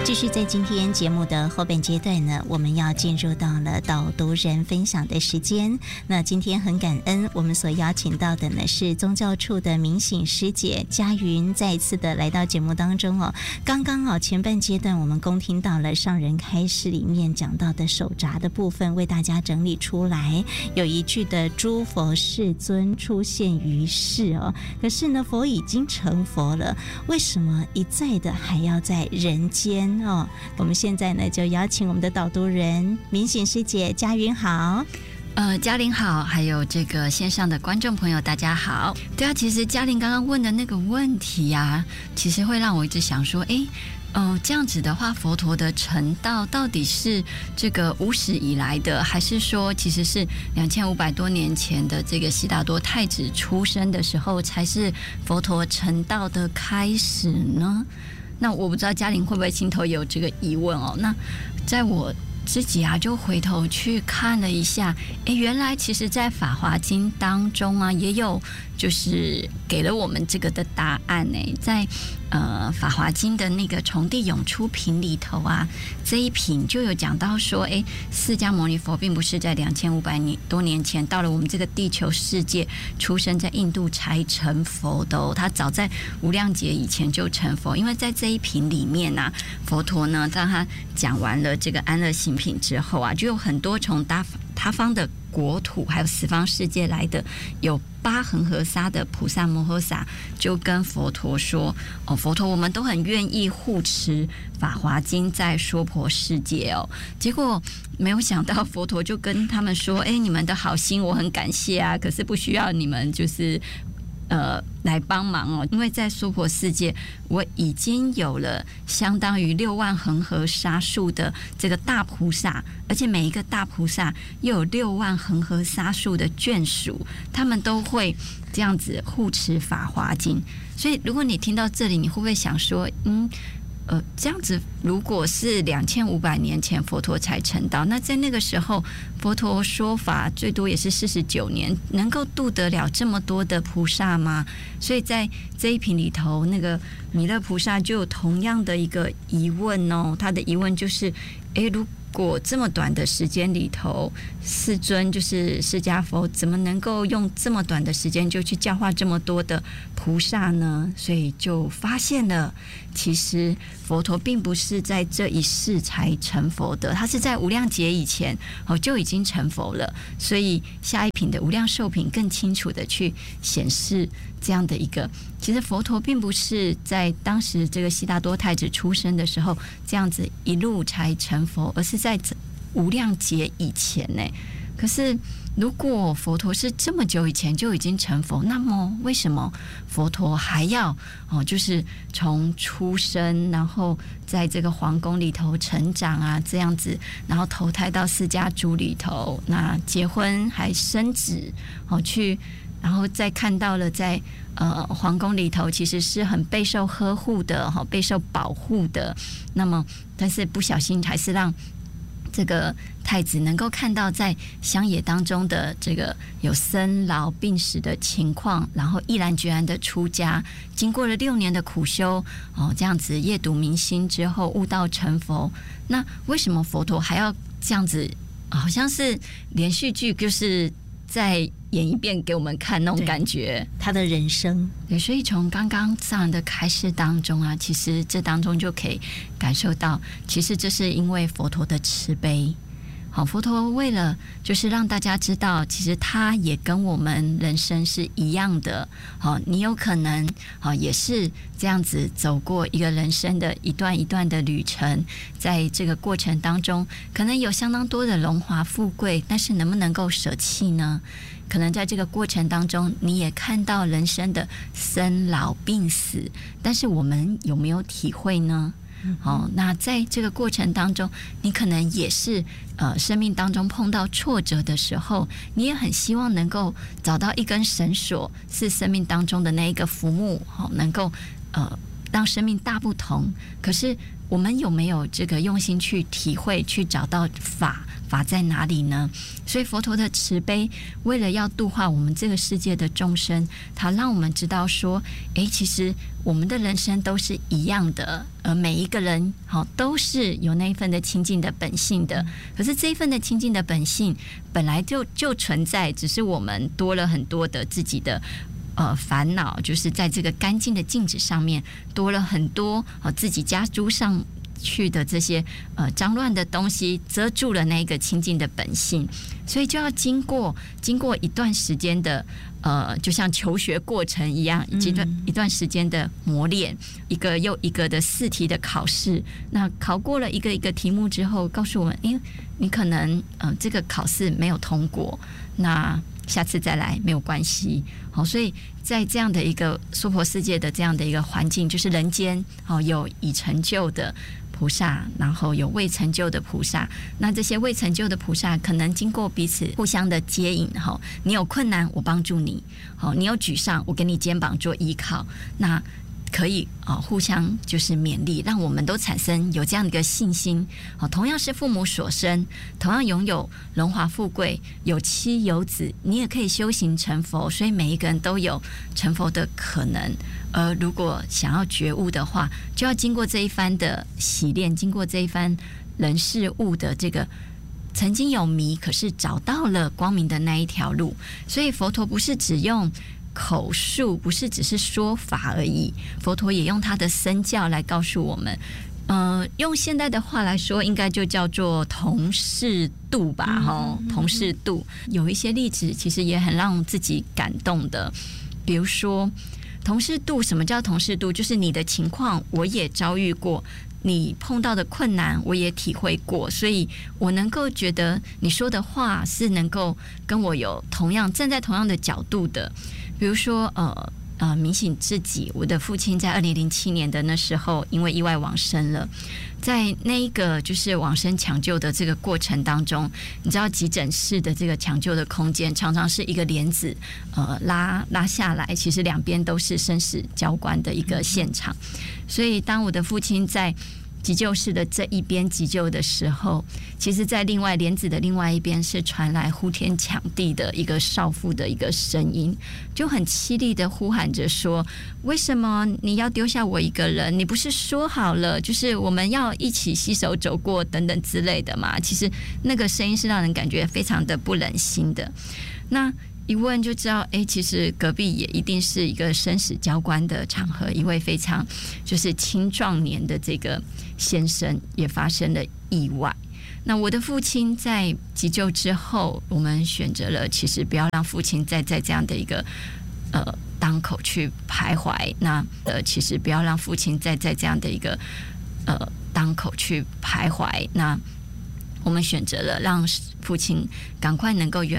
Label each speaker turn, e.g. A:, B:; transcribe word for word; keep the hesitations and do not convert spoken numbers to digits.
A: 继续在今天节目的后半阶段呢，我们要进入到了导读人分享的时间。那今天很感恩，我们所邀请到的呢是宗教处的明醒师姐嘉云，再一次的来到节目当中哦。刚刚哦前半阶段我们恭听到了上人开示里面讲到的手札的部分，为大家整理出来，有一句的诸佛世尊出现于世哦，可是呢佛已经成佛了，为什么一再的还要在人间哦？我们现在呢就邀请我们的导读人明醒师姐嘉云好。
B: 呃，嘉玲好，还有这个线上的观众朋友大家好。对啊，其实嘉玲刚刚问的那个问题啊，其实会让我一直想说，诶呃，这样子的话，佛陀的成道到底是这个无始以来的，还是说其实是两千五百多年前的这个悉达多太子出生的时候才是佛陀成道的开始呢？那我不知道嘉玲会不会心头有这个疑问哦。那在我自己啊就回头去看了一下，诶，原来其实在法华经当中啊也有就是给了我们这个的答案呢。在呃法华经的那个从地涌出品里头啊，这一品就有讲到说，诶，释迦牟尼佛并不是在两千五百年多年前到了我们这个地球世界出生在印度才成佛的哦，他早在无量劫以前就成佛。因为在这一品里面啊，佛陀呢当他讲完了这个安乐行品之后啊，就有很多从他他方的国土还有十方世界来的有八恒河沙的菩萨摩诃萨，就跟佛陀说，哦，佛陀我们都很愿意护持法华经在娑婆世界哦。结果没有想到佛陀就跟他们说，哎，你们的好心我很感谢啊，可是不需要你们就是呃，来帮忙哦，因为在娑婆世界，我已经有了相当于六万恒河沙数的这个大菩萨，而且每一个大菩萨又有六万恒河沙数的眷属，他们都会这样子护持法华经。所以，如果你听到这里，你会不会想说，嗯？呃，这样子，如果是两千五百年前佛陀才成道，那在那个时候，佛陀说法最多也是四十九年，能够度得了这么多的菩萨吗？所以在这一品里头，那个弥勒菩萨就有同样的一个疑问哦，他的疑问就是，诶，如果这么短的时间里头，世尊就是释迦佛，怎么能够用这么短的时间就去教化这么多的菩萨呢？所以就发现了，其实佛陀并不是在这一世才成佛的，他是在无量劫以前哦就已经成佛了。所以下一品的无量寿品更清楚的去显示这样的一个，其实佛陀并不是在当时这个悉达多太子出生的时候这样子一路才成佛，而是在无量劫以前呢。可是如果佛陀是这么久以前就已经成佛，那么为什么佛陀还要哦，就是从出生，然后在这个皇宫里头成长啊，这样子，然后投胎到释迦族里头，那结婚还生子哦，去，然后再看到了在呃皇宫里头其实是很备受呵护的哈，备受保护的，那么但是不小心还是让这个太子能够看到在乡野当中的这个有生老病死的情况，然后毅然决然的出家，经过了六年的苦修哦，这样子夜读明心之后悟道成佛。那为什么佛陀还要这样子，好像是连续剧，就是再演一遍给我们看那种感觉，
A: 他的人生。
B: 对，所以从刚刚上人的开示当中啊，其实这当中就可以感受到，其实这是因为佛陀的慈悲。好，佛陀为了就是让大家知道，其实他也跟我们人生是一样的。好，你有可能好也是这样子走过一个人生的一段一段的旅程，在这个过程当中，可能有相当多的荣华富贵，但是能不能够舍弃呢？可能在这个过程当中，你也看到人生的生老病死，但是我们有没有体会呢？哦，那在这个过程当中，你可能也是呃，生命当中碰到挫折的时候，你也很希望能够找到一根绳索，是生命当中的那一个浮木，哦，能够呃让生命大不同。可是我们有没有这个用心去体会，去找到法法在哪里呢？所以佛陀的慈悲，为了要度化我们这个世界的众生，他让我们知道说，诶，其实我们的人生都是一样的，而每一个人好都是有那一份的清净的本性的。可是这一份的清净的本性本来就就存在，只是我们多了很多的自己的呃烦恼，就是在这个干净的镜子上面多了很多呃自己加诸上去的这些呃脏乱的东西，遮住了那个清净的本性，所以就要经过经过一段时间的呃，就像求学过程一样，一段一段时间的磨练，一个又一个的四题的考试。那考过了一个一个题目之后，告诉我们，哎，你可能呃这个考试没有通过，那下次再来没有关系。好，所以在这样的一个娑婆世界的这样的一个环境，就是人间哦，有已成就的菩萨，然后有未成就的菩萨。那这些未成就的菩萨，可能经过彼此互相的接引，哈，你有困难我帮助你，好，你有沮丧我给你肩膀做依靠，那可以啊，互相就是勉励，让我们都产生有这样的一个信心。好，同样是父母所生，同样拥有荣华富贵，有妻有子，你也可以修行成佛，所以每一个人都有成佛的可能。而如果想要觉悟的话，就要经过这一番的洗练，经过这一番人事物的这个曾经有迷，可是找到了光明的那一条路。所以佛陀不是只用口述，不是只是说法而已，佛陀也用他的身教来告诉我们。呃，用现代的话来说，应该就叫做同适度吧，哈、嗯，同适度。有一些例子其实也很让自己感动的，比如说同适度。什么叫同适度？就是你的情况我也遭遇过，你碰到的困难我也体会过，所以我能够觉得你说的话是能够跟我有同样站在同样的角度的。比如说呃呃，明醒自己，我的父亲在二零零七年的那时候因为意外往生了，在那一个就是往生抢救的这个过程当中，你知道急诊室的这个抢救的空间常常是一个帘子呃拉拉下来，其实两边都是生死交关的一个现场。所以当我的父亲在急救室的这一边急救的时候，其实在另外帘子的另外一边是传来呼天抢地的一个少妇的一个声音，就很凄厉的呼喊着说，为什么你要丢下我一个人？你不是说好了就是我们要一起携手走过等等之类的嘛？其实那个声音是让人感觉非常的不忍心的。那一问就知道，哎，其实隔壁也一定是一个生死交关的场合，一位非常就是青壮年的这个先生也发生了意外。那我的父亲在急救之后，我们选择了其实不要让父亲再在这样的一个呃当口去徘徊，那呃其实不要让父亲再在这样的一个呃当口去徘徊，那我们选择了让父亲赶快能够圆